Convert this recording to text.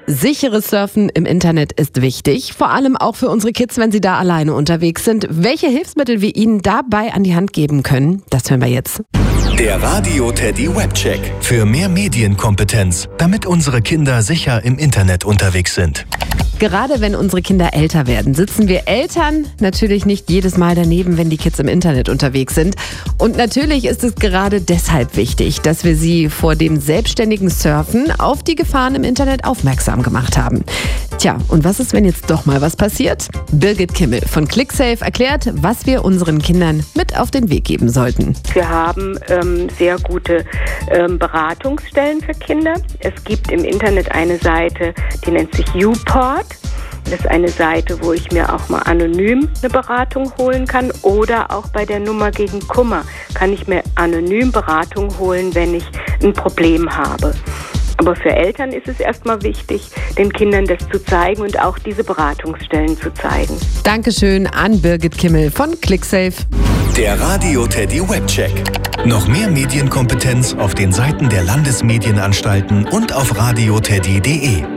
Sicheres Surfen im Internet ist wichtig, vor allem auch für unsere Kids, wenn sie da alleine unterwegs sind. Welche Hilfsmittel wir ihnen dabei an die Hand geben können, das hören wir jetzt. Der Radio Teddy Webcheck. Für mehr Medienkompetenz, damit unsere Kinder sicher im Internet unterwegs sind. Gerade wenn unsere Kinder älter werden, sitzen wir Eltern natürlich nicht jedes Mal daneben, wenn die Kids im Internet unterwegs sind. Und natürlich ist es gerade deshalb wichtig, dass wir sie vor dem selbstständigen Surfen auf die Gefahren im Internet aufmerksam gemacht haben. Tja, und was ist, wenn jetzt doch mal was passiert? Birgit Kimmel von ClickSafe erklärt, was wir unseren Kindern mit auf den Weg geben sollten. Wir haben sehr gute Beratungsstellen für Kinder. Es gibt im Internet eine Seite, die nennt sich YouPort. Das ist eine Seite, wo ich mir auch mal anonym eine Beratung holen kann. Oder auch bei der Nummer gegen Kummer kann ich mir anonym Beratung holen, wenn ich ein Problem habe. Aber für Eltern ist es erstmal wichtig, den Kindern das zu zeigen und auch diese Beratungsstellen zu zeigen. Dankeschön an Birgit Kimmel von ClickSafe. Der Radio Teddy Webcheck. Noch mehr Medienkompetenz auf den Seiten der Landesmedienanstalten und auf radioteddy.de.